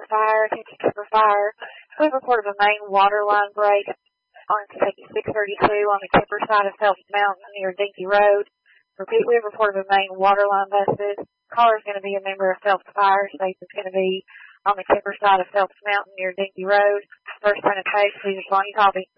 fire, Kentucky Timber Fire. We've reported a main water line break on Kentucky 632 on the Kemper side of Phelps Mountain near Dinky Road. Repeat, we've reported a main water line busted. Caller is going to be a member of Phelps Fire. Station is going to be on the Kemper side of Phelps Mountain near Dinky Road. First turn of page, please respond. You copy.